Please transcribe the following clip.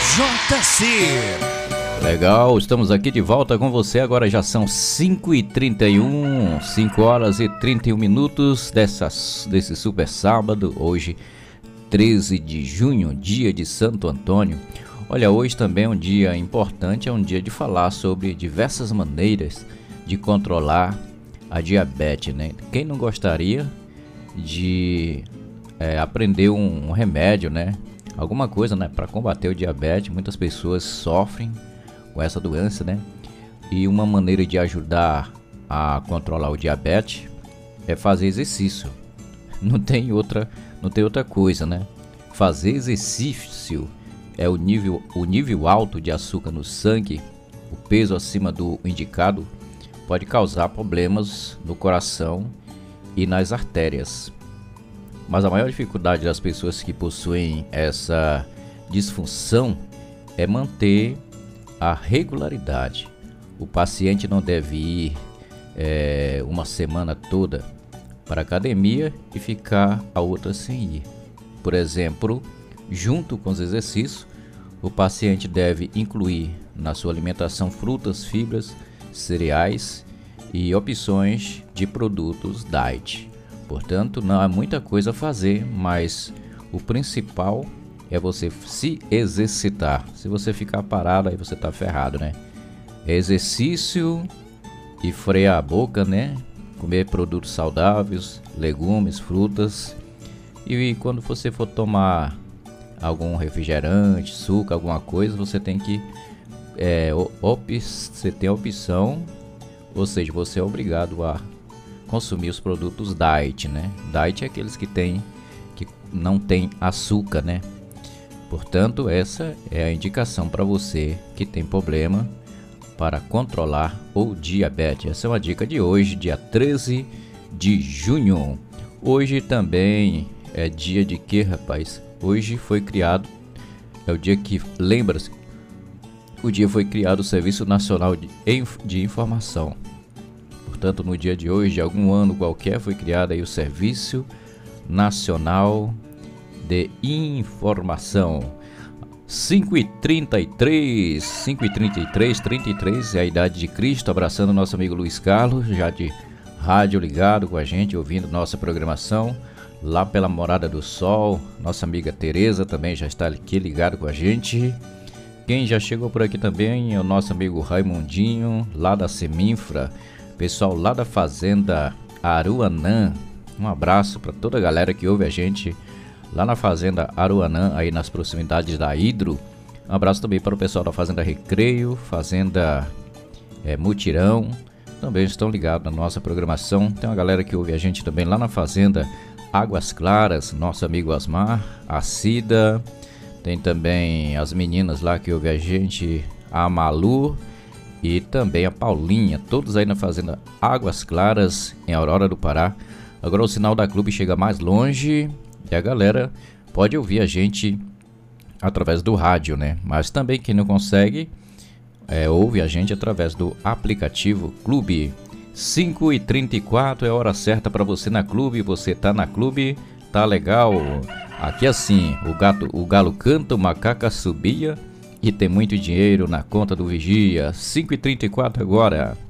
JC. Legal, estamos aqui de volta com você. Agora já são 5h31, 5 horas e 31 minutos desse super sábado. Hoje, 13 de junho, dia de Santo Antônio. Olha, hoje também é um dia importante, é um dia de falar sobre diversas maneiras de controlar a diabetes, né? Quem não gostaria de aprender um remédio, né? Alguma coisa, né, para combater o diabetes. Muitas pessoas sofrem com essa doença, né? E uma maneira de ajudar a controlar o diabetes é fazer exercício. Não tem outra coisa, né? Fazer exercício é o nível alto de açúcar no sangue, o peso acima do indicado pode causar problemas no coração e nas artérias. Mas a maior dificuldade das pessoas que possuem essa disfunção é manter a regularidade. O paciente não deve ir uma semana toda para a academia e ficar a outra sem ir. Por exemplo, junto com os exercícios, o paciente deve incluir na sua alimentação frutas, fibras, cereais e opções de produtos diet. Portanto, não há muita coisa a fazer, mas o principal é você se exercitar. Se você ficar parado, aí você tá ferrado, né? Exercício e frear a boca, né? Comer produtos saudáveis, legumes, frutas. E quando você for tomar algum refrigerante, suco, alguma coisa, você tem que você tem a opção, ou seja, você é obrigado a consumir os produtos diet, né? Diet é aqueles que não tem açúcar, né? Portanto, essa é a indicação para você que tem problema para controlar o diabetes. Essa é uma dica de hoje, dia 13 de junho. Hoje também é dia de quê, rapaz? Hoje foi criado, é o dia que, lembra-se, o dia foi criado o Serviço Nacional de Informação. Portanto, no dia de hoje, de algum ano qualquer, foi criado aí o Serviço Nacional de Informação. 5h33 é a idade de Cristo, abraçando o nosso amigo Luiz Carlos, já de rádio ligado com a gente, ouvindo nossa programação lá pela Morada do Sol. Nossa amiga Tereza também já está aqui ligado com a gente. Quem já chegou por aqui também é o nosso amigo Raimundinho, lá da Seminfra. Pessoal lá da Fazenda Aruanã, um abraço para toda a galera que ouve a gente lá na Fazenda Aruanã, aí nas proximidades da Hidro. Um abraço também para o pessoal da Fazenda Recreio, Fazenda Mutirão, também estão ligados na nossa programação. Tem uma galera que ouve a gente também lá na Fazenda Águas Claras, nosso amigo Asmar, a Cida, tem também as meninas lá que ouvem a gente, a Malu e também a Paulinha, todos aí na Fazenda Águas Claras, em Aurora do Pará. Agora o sinal da Clube chega mais longe e a galera pode ouvir a gente através do rádio, né? Mas também quem não consegue, ouve a gente através do aplicativo Clube. 5h34 é a hora certa para você na Clube. Você tá na Clube, tá legal? Aqui assim, o galo canta, o macaco subia e tem muito dinheiro na conta do vigia. 5h34 agora.